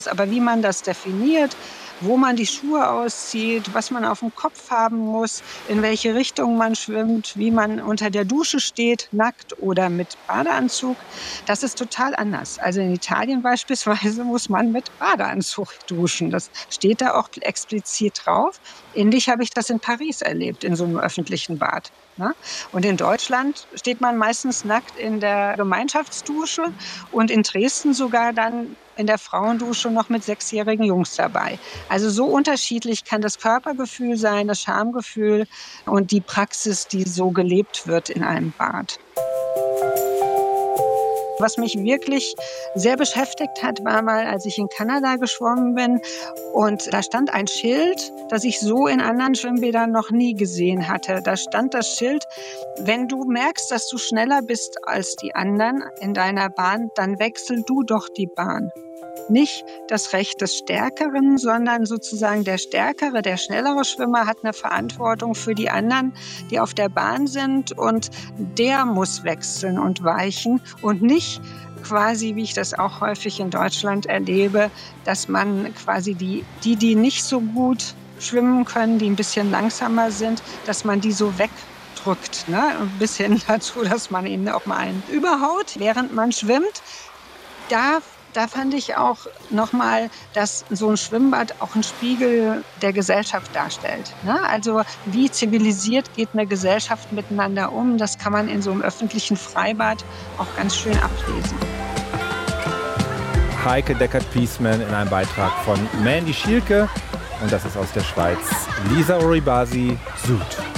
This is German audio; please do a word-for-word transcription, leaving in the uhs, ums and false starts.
Aber wie man das definiert, wo man die Schuhe auszieht, was man auf dem Kopf haben muss, in welche Richtung man schwimmt, wie man unter der Dusche steht, nackt oder mit Badeanzug, das ist total anders. Also in Italien beispielsweise muss man mit Badeanzug duschen. Das steht da auch explizit drauf. Ähnlich habe ich das in Paris erlebt, in so einem öffentlichen Bad, ne? Und in Deutschland steht man meistens nackt in der Gemeinschaftsdusche und in Dresden sogar dann in der Frauendusche noch mit sechsjährigen Jungs dabei. Also so unterschiedlich kann das Körpergefühl sein, das Schamgefühl und die Praxis, die so gelebt wird in einem Bad. Was mich wirklich sehr beschäftigt hat, war mal, als ich in Kanada geschwommen bin und da stand ein Schild, das ich so in anderen Schwimmbädern noch nie gesehen hatte. Da stand das Schild: Wenn du merkst, dass du schneller bist als die anderen in deiner Bahn, dann wechsel du doch die Bahn. Nicht das Recht des Stärkeren, sondern sozusagen der Stärkere, der schnellere Schwimmer hat eine Verantwortung für die anderen, die auf der Bahn sind, und der muss wechseln und weichen und nicht quasi, wie ich das auch häufig in Deutschland erlebe, dass man quasi die, die, die nicht so gut schwimmen können, die ein bisschen langsamer sind, dass man die so wegdrückt, ne? Bis hin dazu, dass man ihnen auch mal einen überhaut, während man schwimmt. Da Da fand ich auch nochmal, dass so ein Schwimmbad auch ein Spiegel der Gesellschaft darstellt, ne? Also wie zivilisiert geht eine Gesellschaft miteinander um? Das kann man in so einem öffentlichen Freibad auch ganz schön ablesen. Heike Deckert-Piesman in einem Beitrag von Mandy Schielke. Und das ist aus der Schweiz. Lisa Oribasi, Süd.